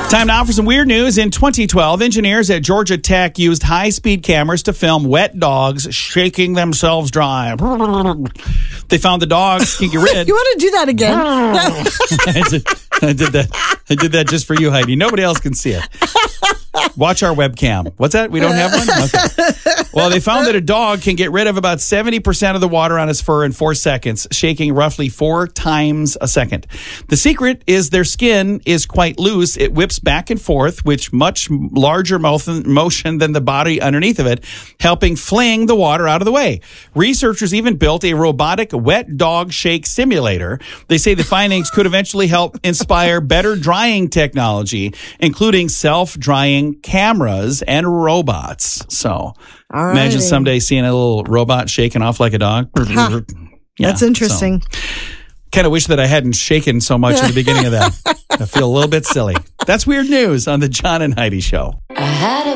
Time now for some weird news. In 2012, engineers at Georgia Tech used high-speed cameras to film wet dogs shaking themselves dry. They found the dogs can get rid. You want to do that again? I did that just for you, Heidi. Nobody else can see it. Watch our webcam. What's that? We don't have one? Okay. Well, they found that a dog can get rid of about 70% of the water on its fur in 4 seconds, shaking roughly 4 times a second. The secret is their skin is quite loose. It whips back and forth with much larger motion than the body underneath of it, helping fling the water out of the way. Researchers even built a robotic wet dog shake simulator. They say the findings could eventually help inspire better drying technology, including self-drying cameras and robots. So imagine someday seeing a little robot shaking off like a dog. Huh. Yeah, that's interesting. So, kind of wish that I hadn't shaken so much at the beginning of that. I feel a little bit silly. That's weird news on the John and Heidi Show.